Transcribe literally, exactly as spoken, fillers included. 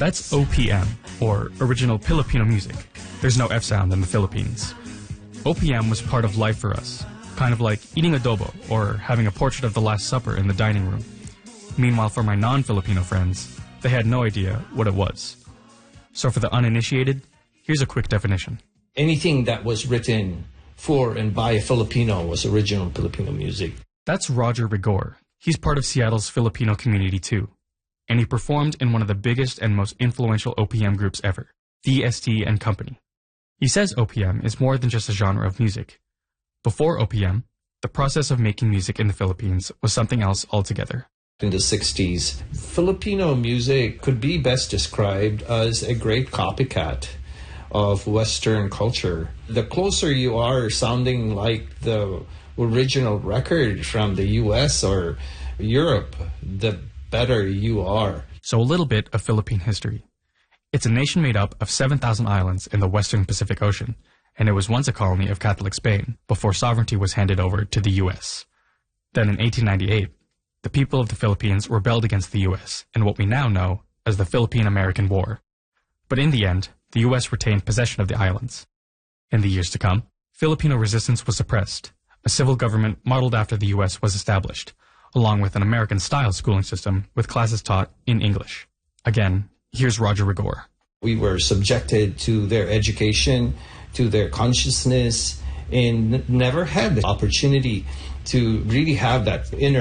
That's O P M, or Original Filipino Music. There's no F sound in the Philippines. O P M was part of life for us, kind of like eating adobo or having a portrait of the Last Supper in the dining room. Meanwhile, for my non-Filipino friends, they had no idea what it was. So for the uninitiated, here's a quick definition. Anything that was written for and by a Filipino was original Filipino music. That's Roger Rigor. He's part of Seattle's Filipino community too. And he performed in one of the biggest and most influential O P M groups ever, V S T and Company. He says O P M is more than just a genre of music. Before O P M, the process of making music in the Philippines was something else altogether. In the sixties, Filipino music could be best described as a great copycat of Western culture. The closer you are sounding like the original record from the U S or Europe, the better you are. So a little bit of Philippine history. It's a nation made up of seven thousand islands in the western Pacific Ocean, and it was once a colony of Catholic Spain before sovereignty was handed over to the U S. Then in eighteen ninety-eight, the people of the Philippines rebelled against the U S in what we now know as the Philippine-American War. But in the end, the U S retained possession of the islands. In the years to come, Filipino resistance was suppressed. A civil government modeled after the U S was established, along with an American-style schooling system with classes taught in English. Again, here's Roger Rigor. We were subjected to their education, to their consciousness, and never had the opportunity to really have that inner